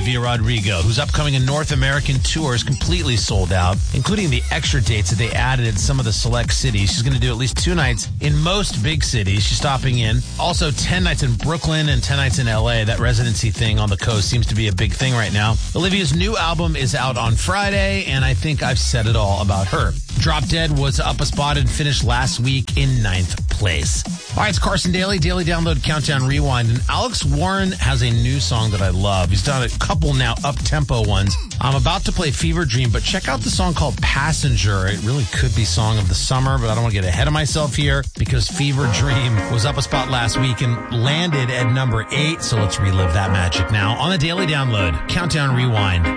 Olivia Rodrigo, whose upcoming North American tour is completely sold out, including the extra dates that they added in some of the select cities. She's going to do at least 2 nights in most big cities. She's stopping in. Also, 10 nights in Brooklyn and 10 nights in LA. That residency thing on the coast seems to be a big thing right now. Olivia's new album is out on Friday, and I think I've said it all about her. Drop Dead was up a spot and finished last week in 9th place. All right, it's Carson Daly, Daily Download, Countdown, Rewind. And Alex Warren has a new song that I love. He's done a couple now up-tempo ones. I'm about to play Fever Dream, but check out the song called Passenger. It really could be Song of the Summer, but I don't want to get ahead of myself here because Fever Dream was up a spot last week and landed at number 8. So let's relive that magic now on the Daily Download, Countdown, Rewind.